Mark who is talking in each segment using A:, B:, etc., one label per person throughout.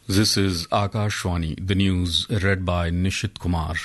A: This is Akashwani, the news read by Nishit Kumar.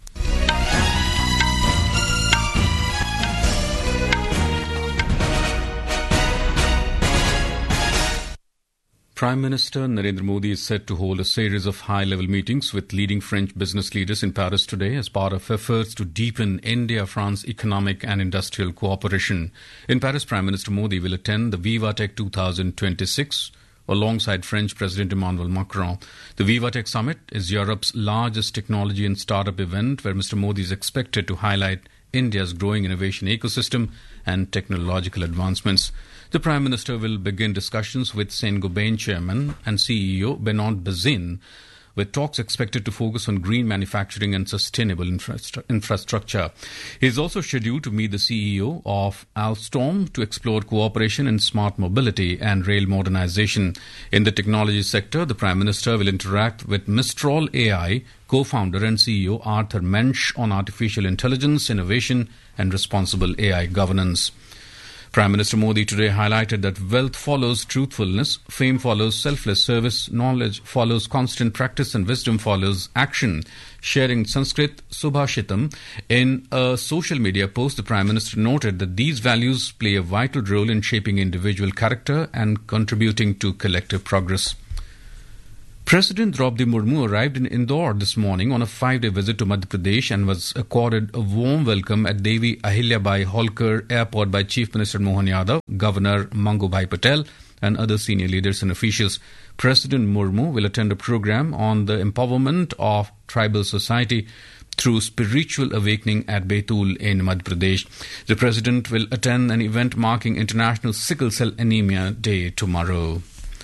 A: Prime Minister Narendra Modi is set to hold a series of high-level meetings with leading French business leaders in Paris today as part of efforts to deepen India-France economic and industrial cooperation. In Paris, Prime Minister Modi will attend the VivaTech 2026 alongside French President Emmanuel Macron. The VivaTech Summit is Europe's largest technology and startup event where Mr. Modi is expected to highlight India's growing innovation ecosystem and technological advancements. The Prime Minister will begin discussions with Saint-Gobain Chairman and CEO Benoit Bazin, with talks expected to focus on green manufacturing and sustainable infrastructure. He is also scheduled to meet the CEO of Alstom to explore cooperation in smart mobility and rail modernization. In the technology sector, the Prime Minister will interact with Mistral AI co-founder and CEO Arthur Mensch on artificial intelligence, innovation and responsible AI governance. Prime Minister Modi today highlighted that wealth follows truthfulness, fame follows selfless service, knowledge follows constant practice and wisdom follows action. Sharing Sanskrit Subhashitam in a social media post, the Prime Minister noted that these values play a vital role in shaping individual character and contributing to collective progress. President Draupadi Murmu arrived in Indore this morning on a 5-day visit to Madhya Pradesh and was accorded a warm welcome at Devi Ahilyabai Holkar Airport by Chief Minister Mohan Yadav, Governor Mangubhai Patel and other senior leaders and officials. President Murmu will attend a program on the empowerment of tribal society through spiritual awakening at Betul in Madhya Pradesh. The President will attend an event marking International Sickle Cell Anemia Day tomorrow.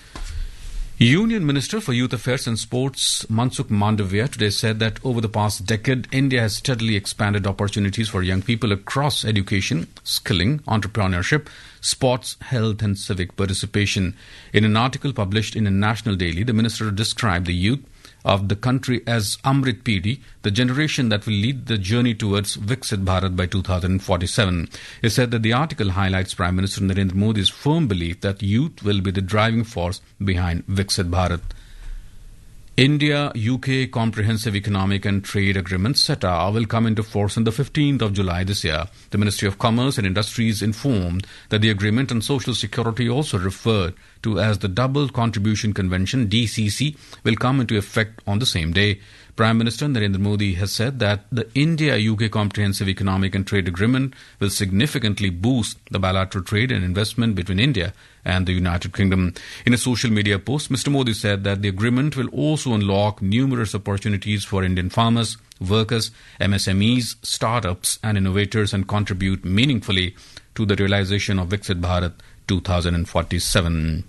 A: Union Minister for Youth Affairs and Sports Mansukh Mandavia today said that over the past decade, India has steadily expanded opportunities for young people across education, skilling, entrepreneurship, sports, health and civic participation. In an article published in a national daily, the minister described the youth of the country as Amrit Pidi, the generation that will lead the journey towards Viksit Bharat by 2047. He said that the article highlights Prime Minister Narendra Modi's firm belief that youth will be the driving force behind Viksit Bharat. India-UK Comprehensive Economic and Trade Agreement (CETA) will come into force on the 15th of July this year. The Ministry of Commerce and Industries informed that the agreement on social security, also referred to as the Double Contribution Convention (DCC), will come into effect on the same day. Prime Minister Narendra Modi has said that the India-UK Comprehensive Economic and Trade Agreement will significantly boost the bilateral trade and investment between India and the United Kingdom. In a social media post, Mr. Modi said that the agreement will also unlock numerous opportunities for Indian farmers, workers, MSMEs, startups and innovators and contribute meaningfully to the realization of Viksit Bharat 2047.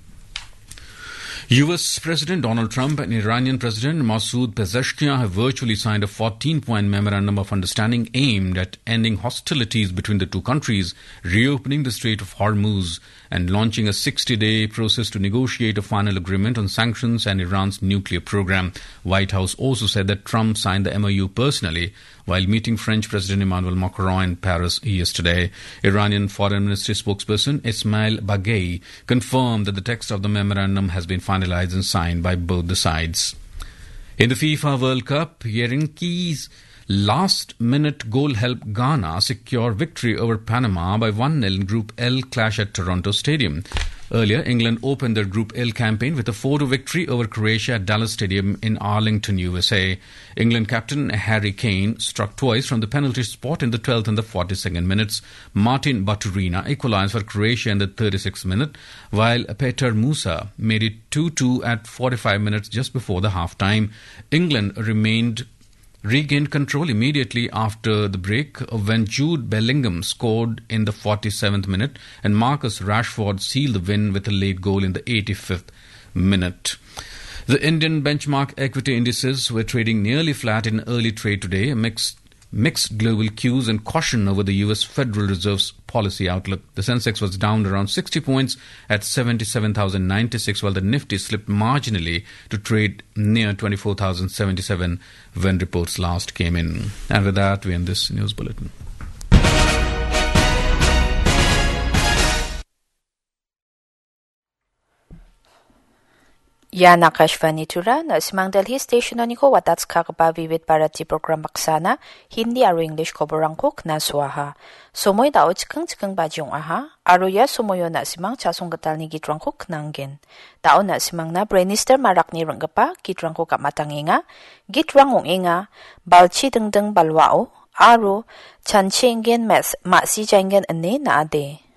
A: US President Donald Trump and Iranian President Masoud Pezeshkian have virtually signed a 14-point memorandum of understanding aimed at ending hostilities between the two countries, reopening the Strait of Hormuz, and launching a 60-day process to negotiate a final agreement on sanctions and Iran's nuclear program. White House also said that Trump signed the MOU personally while meeting French President Emmanuel Macron in Paris yesterday. Iranian Foreign Ministry spokesperson Ismail Baghei confirmed that the text of the memorandum has been finalized and signed by both the sides. In the FIFA World Cup, Yerenki's last-minute goal helped Ghana secure victory over Panama by 1-0 in Group L clash at Toronto Stadium. Earlier, England opened their Group L campaign with a 4-2 victory over Croatia at Dallas Stadium in Arlington, USA. England captain Harry Kane struck twice from the penalty spot in the 12th and the 42nd minutes. Martin Baturina equalized for Croatia in the 36th minute, while Petar Musa made it 2-2 at 45 minutes just before the half-time. England regained control immediately after the break when Jude Bellingham scored in the 47th minute and Marcus Rashford sealed the win with a late goal in the 85th minute. The Indian benchmark equity indices were trading nearly flat in early trade today amidst mixed global cues and caution over the US Federal Reserve's policy outlook. The Sensex was down around 60 points at 77,096, while the Nifty slipped marginally to trade near 24,077 when reports last came in. And with that, we end this news bulletin.
B: Yan Akashvani Tura na simang Delhi station ko watats kakaba vivid Bharati program baksana Hindi aro English ko borangkok na swaha. Sumoy dao cikeng bajong aha, aro ya sumoyo na simang chasong gatal ni gitrangkok nanggen. Dao na simang na brainister marak ni ranggapa gitrangkok matang inga, gitrangong inga, balchi dengdeng balwao, aro chanchi ingen mas si jangen ane na ade.